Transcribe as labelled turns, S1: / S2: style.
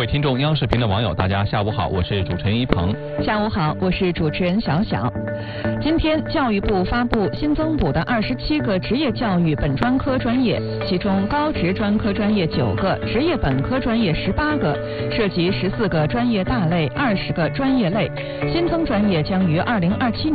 S1: 位听众，央视频的网友，大家下午好，我是主持人一鹏。
S2: 下午好，我是主持人小小。今天教育部发布新增补的27个职业教育本专科专业，其中高职专科专业9个，职业本科专业18个，涉及14个专业大类、20个专业类。新增专业将于2027